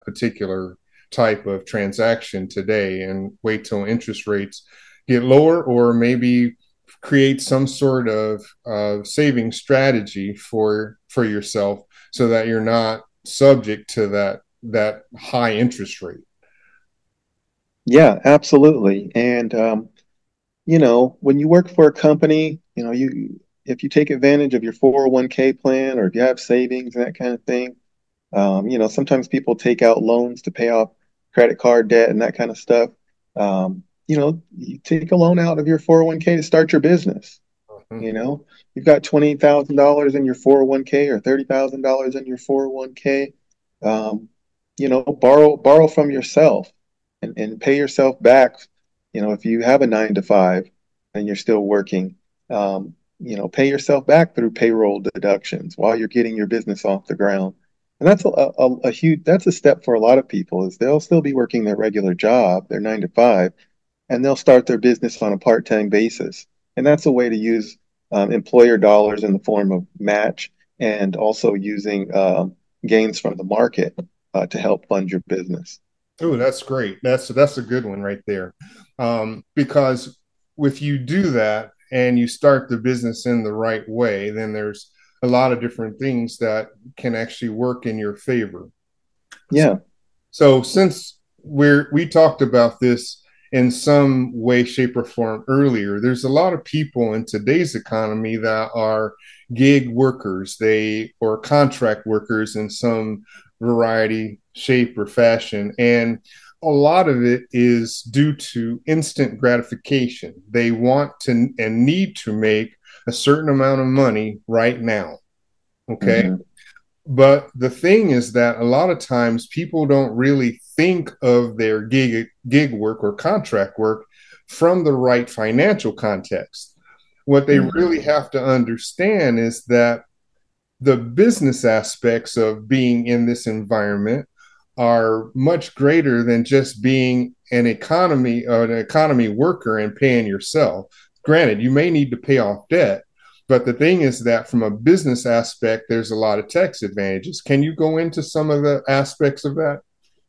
particular type of transaction today and wait till interest rates get lower, or maybe create some sort of saving strategy for yourself so that you're not subject to that high interest rate. Yeah, absolutely. And when you work for a company, you if you take advantage of your 401k plan or if you have savings and that kind of thing, sometimes people take out loans to pay off credit card debt and that kind of stuff. You take a loan out of your 401k to start your business. Mhm. You know, you've got $20,000 in your 401k or $30,000 in your 401k. Um, borrow from yourself and pay yourself back. If you have a 9 to 5 and you're still working, pay yourself back through payroll deductions while you're getting your business off the ground. And that's a huge, that's a step for a lot of people is they'll still be working their regular job, their 9 to 5, and they'll start their business on a part-time basis. And that's a way to use employer dollars in the form of match and also using gains from the market to help fund your business. Oh, that's great. That's a good one right there. Because if you do that and you start the business in the right way, then there's a lot of different things that can actually work in your favor. Yeah. So since we talked about this in some way, shape, or form earlier, there's a lot of people in today's economy that are gig workers, they or contract workers in some variety, shape, or fashion. And a lot of it is due to instant gratification. They want to and need to make a certain amount of money right now. Okay. Hmm. But the thing is that a lot of times people don't really think of their gig work or contract work from the right financial context. What they Hmm. really have to understand is that the business aspects of being in this environment are much greater than just being an economy worker and paying yourself. Granted, you may need to pay off debt, but the thing is that from a business aspect, there's a lot of tax advantages. Can you go into some of the aspects of that?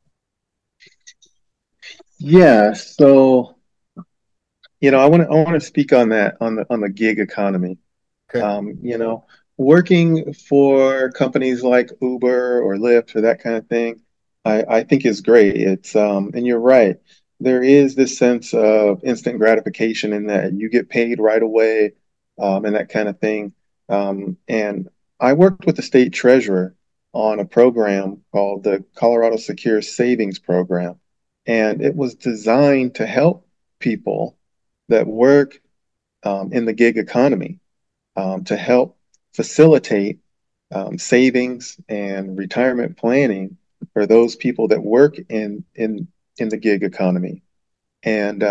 Yeah. So, I want to speak on that on the gig economy. Okay. Um, you know, Working for companies like Uber or Lyft or that kind of thing, I think is great. And you're right. There is this sense of instant gratification in that you get paid right away, and that kind of thing. And I worked with the state treasurer on a program called the Colorado Secure Savings Program, and it was designed to help people that work in the gig economy to help facilitate savings and retirement planning for those people that work in the gig economy. And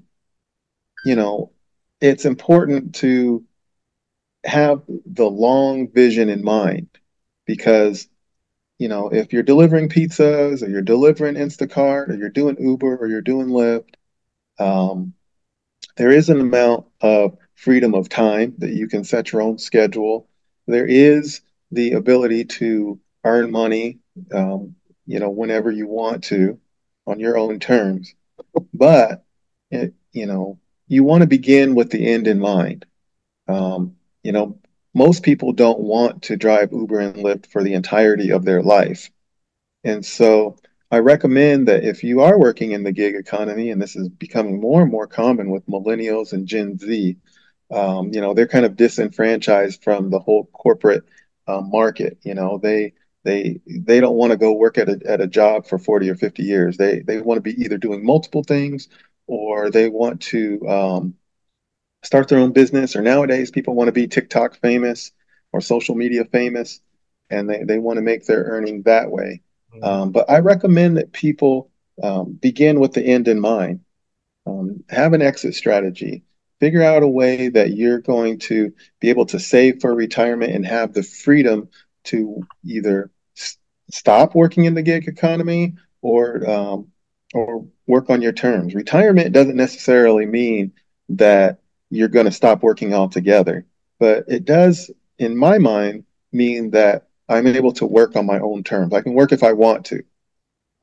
you know, it's important to have the long vision in mind because if you're delivering pizzas or you're delivering Instacart or you're doing Uber or you're doing Lyft, um, there is an amount of freedom of time that you can set your own schedule. There is the ability to earn money, whenever you want to on your own terms. But, it, you know, you want to begin with the end in mind. Um, you know, Most people don't want to drive Uber and Lyft for the entirety of their life. And so I recommend that if you are working in the gig economy, and this is becoming more and more common with millennials and Gen Z, they're kind of disenfranchised from the whole corporate market. They don't want to go work at a job for 40 or 50 years. They want to be either doing multiple things or they want to start their own business. Or nowadays, people want to be TikTok famous or social media famous, and they want to make their earning that way. Mhm. But I recommend that people begin with the end in mind. Have an exit strategy. Figure out a way that you're going to be able to save for retirement and have the freedom to either stop working in the gig economy or work on your terms. Retirement doesn't necessarily mean that you're going to stop working altogether, but it does, in my mind, mean that I'm able to work on my own terms. I can work if I want to.